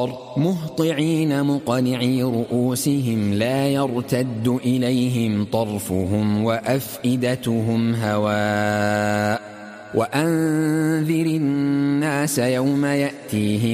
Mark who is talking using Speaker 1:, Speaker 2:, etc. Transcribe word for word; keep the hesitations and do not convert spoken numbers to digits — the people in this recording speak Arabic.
Speaker 1: مهطعين مقنعي رؤوسهم لا يرتد إليهم طرفهم وأفئدتهم هواء وأنذر الناس يوم يأتيهم